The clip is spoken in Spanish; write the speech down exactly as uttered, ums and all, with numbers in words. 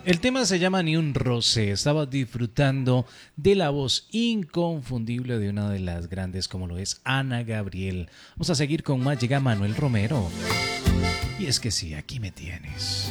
El tema se llama Ni un roce. Estaba disfrutando de la voz inconfundible de una de las grandes como lo es Ana Gabriel. Vamos a seguir con más. Llega Manuel Romero. Y es que sí, aquí me tienes.